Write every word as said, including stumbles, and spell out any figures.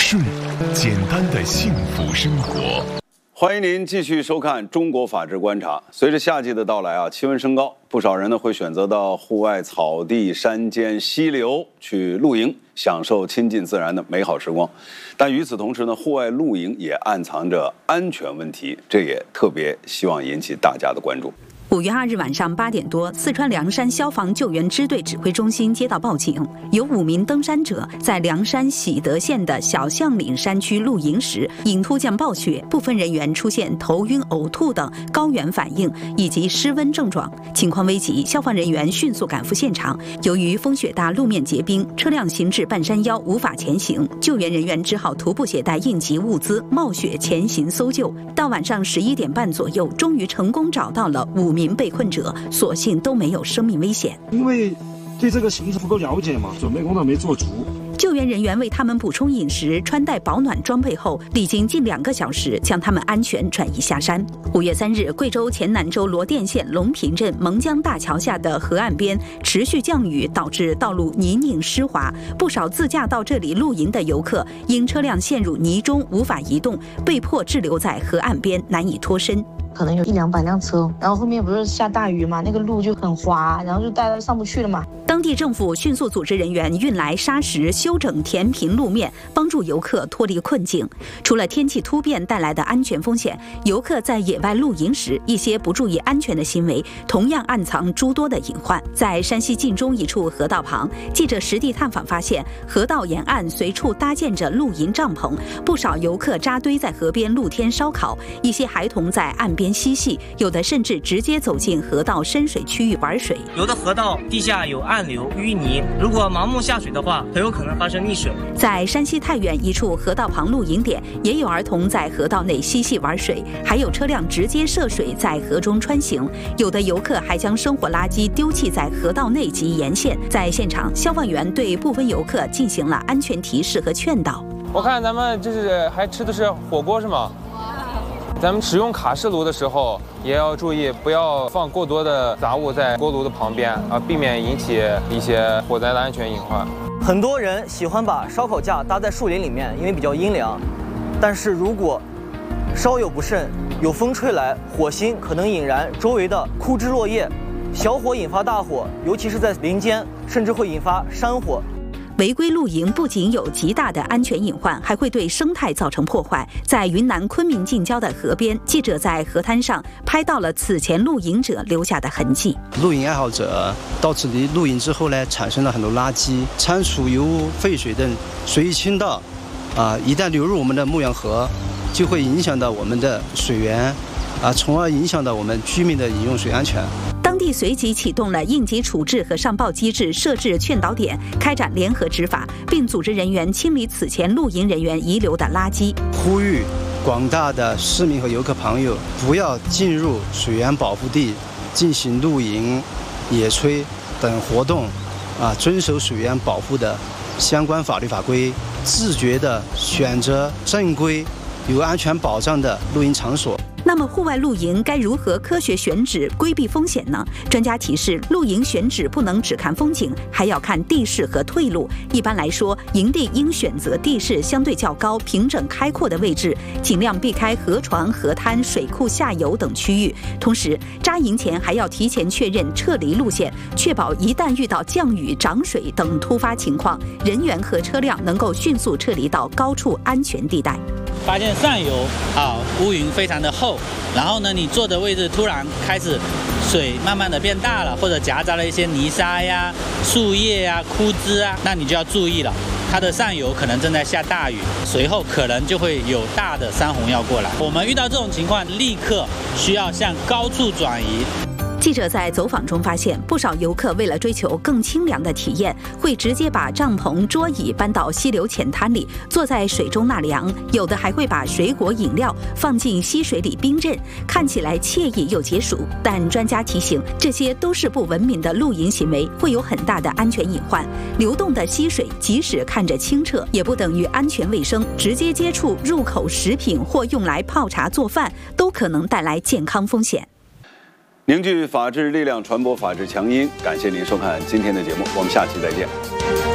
顺，简单的幸福生活。 欢迎您继续收看《中国法治观察》。随着夏季的到来啊，气温升高，不少人呢会选择到户外草地、山间、溪流去露营，享受亲近自然的美好时光。但与此同时呢，户外露营也暗藏着安全问题，这也特别希望引起大家的关注。 五月二日晚上八点多，四川凉山消防救援支队指挥中心接到报警，有五名登山者在凉山喜德县的小象岭山区露营时，因突降暴雪，部分人员出现头晕、呕吐等高原反应以及失温症状，情况危急，消防人员迅速赶赴现场。由于风雪大，路面结冰，车辆行至半山腰无法前行，救援人员只好徒步携带应急物资，冒雪前行搜救。到晚上十一点半左右，终于成功找到了五名被困者，所幸都没有生命危险。 因为对这个行程不够了解嘛，准备工作没做足。 救援人员为他们补充饮食、穿戴保暖装备后，历经近两个小时，将他们安全转移下山。五月三日，贵州黔南州罗店县龙坪镇蒙江大桥下的河岸边持续降雨，导致道路泥泞湿滑，不少自驾到这里露营的游客因车辆陷入泥中无法移动，被迫滞留在河岸边，难以脱身。 可能有一两百辆车，然后后面不是下大雨嘛，那个路就很滑，然后就大家上不去了嘛。 当地政府迅速组织人员运来沙石，修整填平路面，帮助游客脱离困境。除了天气突变带来的安全风险，游客在野外露营时一些不注意安全的行为，同样暗藏诸多的隐患。在山西晋中一处河道旁，记者实地探访发现，河道沿岸随处搭建着露营帐篷，不少游客扎堆在河边露天烧烤，一些孩童在岸边嬉戏，有的甚至直接走进河道深水区域玩水。 有的河道地下有暗流、淤泥，如果盲目下水的话，很有可能发生溺水。 在山西太原一处河道旁露营点，也有儿童在河道内嬉戏玩水，还有车辆直接涉水在河中穿行。有的游客还将生活垃圾丢弃在河道内及沿线。在现场，消防员对部分游客进行了安全提示和劝导。 我看咱们这是还吃的是火锅是吗？咱们使用卡式炉的时候也要注意，不要放过多的杂物在锅炉的旁边啊，避免引起一些火灾的安全隐患。 很多人喜欢把烧烤架搭在树林里面，因为比较阴凉。但是如果稍有不慎，有风吹来，火星可能引燃周围的枯枝落叶，小火引发大火，尤其是在林间，甚至会引发山火。 违规露营不仅有极大的安全隐患，还会对生态造成破坏。在云南昆明近郊的河边，记者在河滩上拍到了此前露营者留下的痕迹。 露营爱好者到此地露营之后呢，产生了很多垃圾、仓储油污、废水等随意倾倒，啊，一旦流入我们的牧羊河，就会影响到我们的水源，啊，从而影响到我们居民的饮用水安全。 当地随即启动了应急处置和上报机制，设置劝导点，开展联合执法，并组织人员清理此前露营人员遗留的垃圾。 呼吁广大的市民和游客朋友不要进入水源保护地进行露营、野炊等活动，啊，遵守水源保护的相关法律法规，自觉地选择正规、有安全保障的露营场所。 那么户外露营该如何科学选址规避风险呢？专家提示，露营选址不能只看风景，还要看地势和退路。一般来说，营地应选择地势相对较高、平整开阔的位置，尽量避开河床、河滩、水库下游等区域。同时，扎营前还要提前确认撤离路线，确保一旦遇到降雨、涨水等突发情况，人员和车辆能够迅速撤离到高处安全地带。 发现上游啊乌云非常的厚，然后呢，你坐的位置突然开始水慢慢的变大了，或者夹杂了一些泥沙呀、树叶呀、枯枝啊，那你就要注意了，它的上游可能正在下大雨，随后可能就会有大的山洪要过来。我们遇到这种情况，立刻需要向高处转移。 记者在走访中发现，不少游客为了追求更清凉的体验，会直接把帐篷、桌椅搬到溪流浅滩里，坐在水中纳凉；有的还会把水果、饮料放进溪水里冰镇，看起来惬意又解暑。但专家提醒，这些都是不文明的露营行为，会有很大的安全隐患。流动的溪水即使看着清澈，也不等于安全卫生。直接接触入口食品或用来泡茶做饭，都可能带来健康风险。 凝聚法治力量，传播法治强音。感谢您收看今天的节目，我们下期再见。